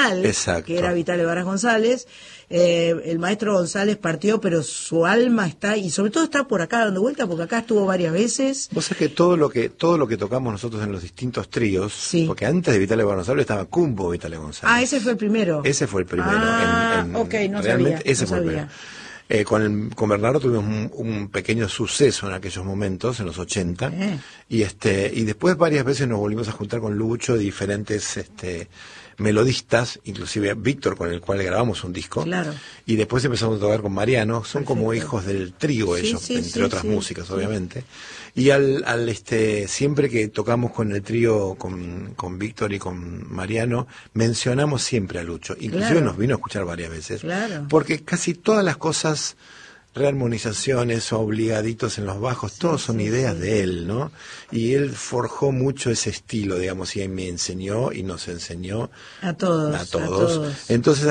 original, Exacto. que era Vital Varas González. El maestro González partió, pero su alma está, y sobre todo está por acá dando vuelta, porque acá estuvo varias veces. Vos sabés que todo lo que tocamos nosotros en los distintos tríos, Sí. porque antes de Vitale González estaba Cumbo Vitale González. Ah, ese fue el primero. Ese fue el primero. Ok, no realmente sabía. ese No fue el sabía. primero. Con Bernardo tuvimos un pequeño suceso en aquellos momentos, en los 80, y después varias veces nos volvimos a juntar con Lucho, diferentes melodistas, inclusive Víctor, con el cual grabamos un disco, Claro. y después empezamos a tocar con Mariano. Son como hijos del trío Sí, ellos, sí, entre sí, otras sí, músicas, sí. obviamente. Y siempre que tocamos con el trío, con Víctor y con Mariano, mencionamos siempre a Lucho. Inclusive Claro. nos vino a escuchar varias veces. Claro. Porque casi todas las cosas, rearmonizaciones o obligaditos en los bajos, todos son ideas de él, ¿no? Y él forjó mucho ese estilo, digamos, y me enseñó y nos enseñó A todos. Entonces,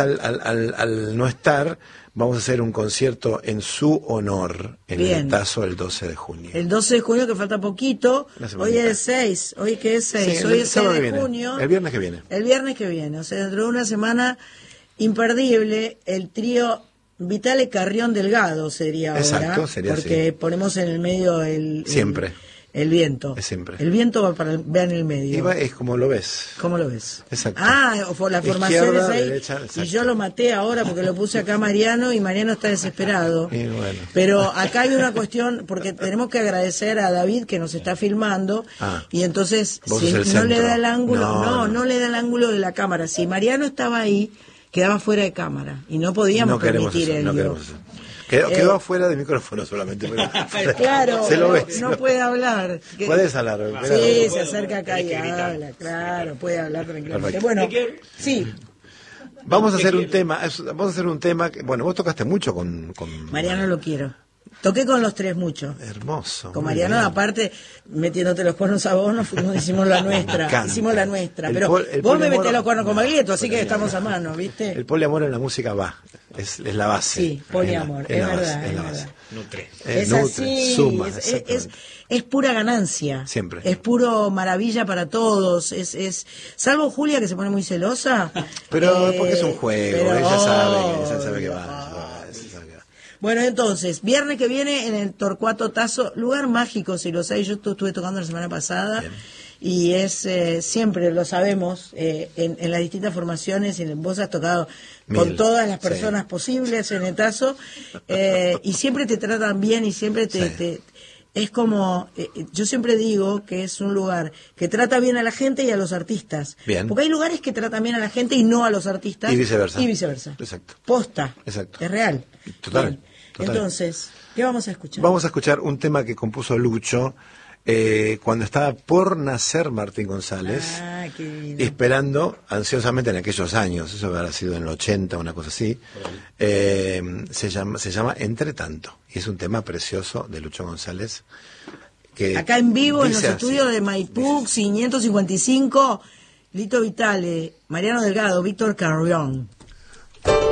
al no estar, vamos a hacer un concierto en su honor en Bien. el Tazo el 12 de junio. El 12 de junio, que falta poquito. Una Hoy semanita. es 6. ¿Hoy qué es 6? Sí, Hoy el es 6 sábado que de viene. junio. El viernes que viene. El viernes que viene. O sea, dentro de una semana imperdible, el trío Vitale Carrión Delgado sería ahora. Exacto, sería porque así. ponemos en el medio Siempre. el viento. Es siempre. El viento va para vean el medio. Es como lo ves. ¿Cómo lo ves? Exacto. O por las formaciones Izquierda, ahí. derecha, Y exacto. yo lo maté ahora porque lo puse acá a Mariano y Mariano está desesperado. Y bueno. Pero acá hay una cuestión, porque tenemos que agradecer a David que nos está filmando. Y entonces, Vos si sos el no le centro. da el ángulo, No. no le da el ángulo de la cámara. Si Mariano estaba ahí, quedaba fuera de cámara. Y no podíamos No queremos permitir eso, no el queremos eso. Quedó afuera del micrófono solamente. Pero Claro, se lo ve. no puede hablar. Puedes hablar. Sí, se acerca acá y habla, claro, puede hablar tranquilamente. Perfecto. Bueno, sí, Vamos a hacer un tema, bueno, vos tocaste mucho con Mariano lo quiero. Toqué con los tres mucho. Hermoso. Con muy Mariano, bien. aparte, metiéndote los cuernos a vos, hicimos la nuestra. encanta. Hicimos la nuestra. El Pero pol- el vos me poliamor- metés los cuernos con Baglietto, así que estamos a mano, ¿viste? El poliamor en la música va, es la base. Sí, poliamor, es la base, verdad, es la es base. verdad. Nutre. Es Nutre, así, suma, es exactamente. pura ganancia. Siempre. Es puro maravilla para todos. Salvo Julia, que se pone muy celosa. Pero porque es un juego, pero- ella sabe que va. Bueno, entonces, viernes que viene en el Torcuato Tazo, lugar mágico, si lo sabéis, yo estuve tocando la semana pasada. Bien. Y es, siempre lo sabemos, en las distintas formaciones, y vos has tocado con Mil, todas las sí. personas posibles en el Tazo, y siempre te tratan bien y siempre Sí. es como, yo siempre digo que es un lugar que trata bien a la gente y a los artistas. Bien. Porque hay lugares que tratan bien a la gente y no a los artistas. Y viceversa. Y viceversa. Exacto. Posta. Exacto. Es real. Total, Bien. total. Entonces, ¿qué vamos a escuchar? Vamos a escuchar un tema que compuso Lucho cuando estaba por nacer Martín González, Ah, qué lindo. esperando ansiosamente en aquellos años, eso habrá sido en el 80, una cosa así. Se llama Entre Tanto, y es un tema precioso de Lucho González. Que Acá en vivo, en los dice así. estudios de Maipú, 555, Lito Vitale, Mariano Delgado, Víctor Carrión.